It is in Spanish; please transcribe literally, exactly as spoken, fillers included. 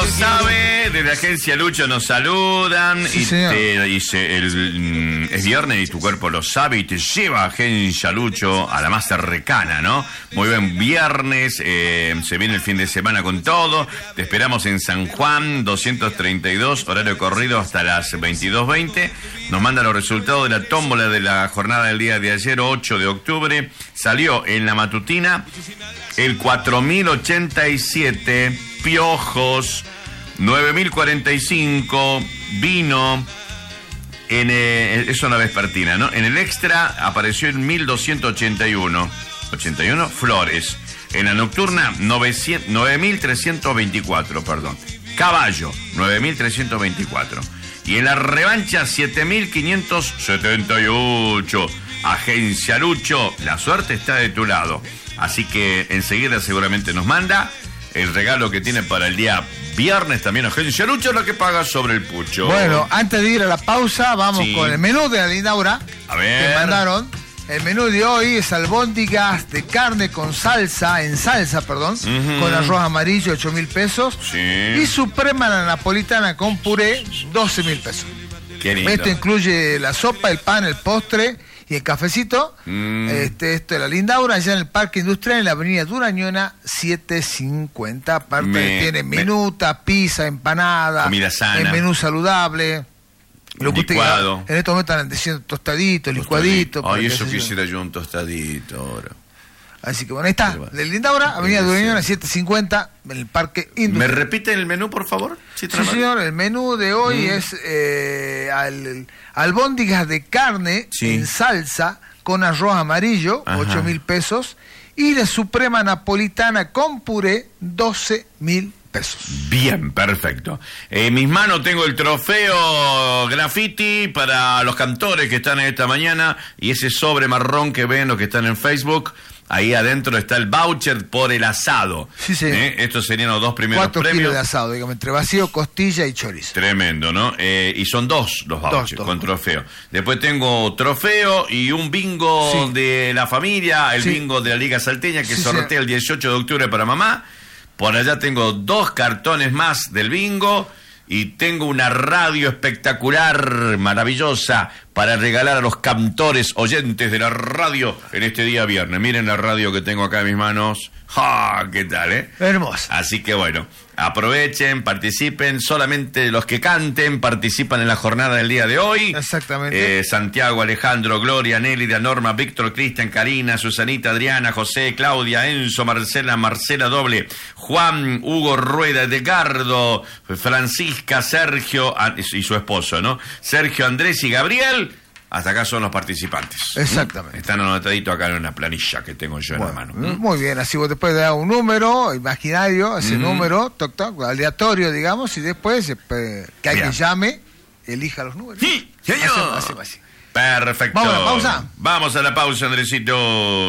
sabe, desde Agencia Lucho nos saludan. Sí, y señor. te dice, el, es viernes y tu cuerpo lo sabe y te lleva a Agencia Lucho a la más cercana, ¿no? Muy buen viernes, eh, se viene el fin de semana con todo. Te esperamos en San Juan, doscientos treinta y dos, horario corrido hasta las veintidós veinte. Nos manda los resultados de la tómbola de la jornada del día de ayer, ocho de octubre. Salió en la matutina el cuatro mil ochenta y siete, Piojos, nueve mil cuarenta y cinco, Vino, en, eh, es una vespertina, ¿no? En el extra apareció en mil doscientos ochenta y uno, ochenta y uno, Flores. En la nocturna, nueve mil trescientos veinticuatro, perdón. Caballo, nueve mil trescientos veinticuatro. Y en la revancha, siete mil quinientos setenta y ocho. Agencia Lucho, la suerte está de tu lado. Así que enseguida seguramente nos manda el regalo que tiene para el día viernes. También Agencia Lucho, lo que paga sobre el pucho. Bueno, antes de ir a la pausa, vamos Sí. con el menú de la Lindaura. A ver. Que mandaron. El menú de hoy es albóndigas de carne con salsa, en salsa, perdón, Uh-huh. con arroz amarillo, ocho mil pesos. Sí. Y suprema la napolitana con puré, doce mil pesos. Qué lindo. Esto incluye la sopa, el pan, el postre y el cafecito. Mm. Este, esto es la Lindaura, allá en el Parque Industrial, en la avenida Durañona, setecientos cincuenta. Aparte Me- tiene me- minuta, pizza, empanada, Comida sana. el menú saludable. Lo que usted Licuado. en estos momentos están diciendo tostadito, licuadito. para Ay, que eso se- quisiera yo un tostadito ahora. Así que bueno, ahí está. Pero bueno. De Lindaura, avenida Gracias. Durañona, setecientos cincuenta, en el Parque ¿Me Industrial. repiten el menú, por favor? Sí, tan amable. señor, el menú de hoy Mm. es eh, al- albóndigas de carne Sí. en salsa con arroz amarillo, Ajá. ocho mil pesos, y la suprema napolitana con puré, doce mil pesos. Bien, perfecto. En mis manos tengo el trofeo graffiti para los cantores que están esta mañana y ese sobre marrón que ven los que están en Facebook. Ahí adentro está el voucher por el asado. Sí, señor. ¿Eh? Estos serían los dos primeros Cuatro premios. kilos de asado, digamos, entre vacío, costilla y chorizo. Tremendo, ¿no? Eh, y son dos los vouchers Dos, dos. con trofeo. Después tengo trofeo y un bingo Sí. de la familia, el Sí. bingo de la Liga Salteña que Sí, sortea sí. el dieciocho de octubre para mamá. Por allá tengo dos cartones más del bingo y tengo una radio espectacular, maravillosa, para regalar a los cantores oyentes de la radio en este día viernes. Miren la radio que tengo acá en mis manos. ¡Ja! ¿Qué tal, eh? Hermosa. Así que bueno, aprovechen, participen, solamente los que canten participan en la jornada del día de hoy. Exactamente. Eh, Santiago, Alejandro, Gloria, Nélida, Norma, Víctor, Cristian, Karina, Susanita, Adriana, José, Claudia, Enzo, Marcela, Marcela Doble, Juan, Hugo Rueda, Edgardo, Francisca, Sergio ah, y su esposo, ¿no? Sergio, Andrés y Gabriel. Hasta acá son los participantes. Exactamente. Están anotaditos acá en una planilla que tengo yo en Bueno, la mano. muy bien, así vos después das un número imaginario, ese Mm. número, toc, toc, aleatorio, digamos, y después eh, que alguien Bien. llame, elija los números. Sí, señor. Hacemos- hacemos así. Perfecto. Vamos a la pausa. Vamos a la pausa, Andresito.